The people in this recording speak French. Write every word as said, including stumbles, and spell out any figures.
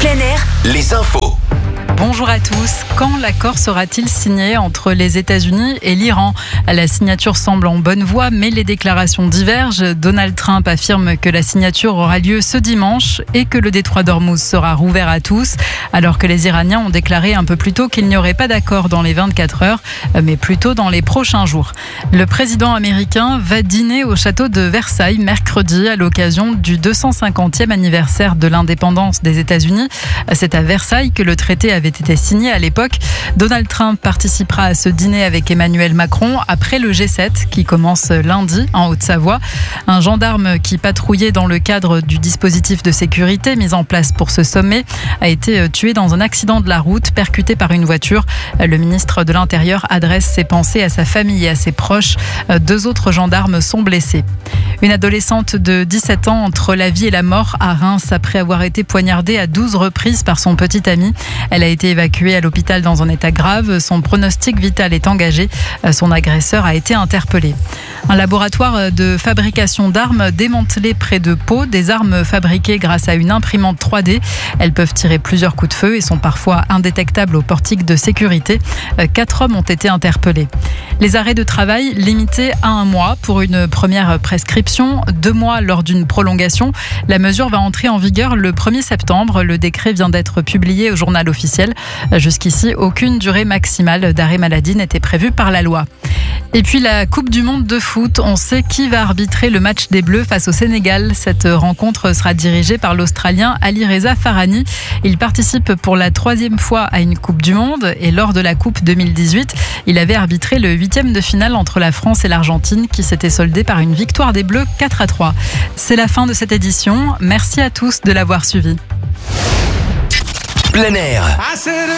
Plein air, les infos. Bonjour à tous. Quand l'accord sera-t-il signé entre les États-Unis et l'Iran ? La signature semble en bonne voie, mais les déclarations divergent. Donald Trump affirme que la signature aura lieu ce dimanche et que le détroit d'Ormuz sera rouvert à tous, alors que les Iraniens ont déclaré un peu plus tôt qu'il n'y aurait pas d'accord dans les vingt-quatre heures, mais plutôt dans les prochains jours. Le président américain va dîner au château de Versailles mercredi à l'occasion du deux cent cinquantième anniversaire de l'indépendance des États-Unis. C'est à Versailles que le traité avait été signé à l'époque. Donald Trump participera à ce dîner avec Emmanuel Macron après le G sept qui commence lundi en Haute-Savoie. Un gendarme qui patrouillait dans le cadre du dispositif de sécurité mis en place pour ce sommet a été tué dans un accident de la route percuté par une voiture. Le ministre de l'Intérieur adresse ses pensées à sa famille et à ses proches. Deux autres gendarmes sont blessés. Une adolescente de dix-sept ans entre la vie et la mort à Reims après avoir été poignardée à douze reprises par son petit ami. Elle a été évacuée à l'hôpital dans un état grave. Son pronostic vital est engagé. Son agresseur a été interpellé. Un laboratoire de fabrication d'armes démantelé près de Pau. Des armes fabriquées grâce à une imprimante trois D. Elles peuvent tirer plusieurs coups de feu et sont parfois indétectables au portique de sécurité. Quatre hommes ont été interpellés. Les arrêts de travail limités à un mois pour une première prescription, deux mois lors d'une prolongation. La mesure va entrer en vigueur le premier septembre. Le décret vient d'être publié au journal officiel. Jusqu'ici, aucune durée maximale d'arrêt maladie n'était prévue par la loi. Et puis la Coupe du Monde de foot, on sait qui va arbitrer le match des Bleus face au Sénégal. Cette rencontre sera dirigée par l'Australien Ali Reza Farhani. Il participe pour la troisième fois à une Coupe du Monde et lors de la Coupe deux mille dix-huit, il avait arbitré le huitième de finale entre la France et l'Argentine qui s'était soldée par une victoire des Bleus quatre à trois. C'est la fin de cette édition. Merci à tous de l'avoir suivi. Plein air.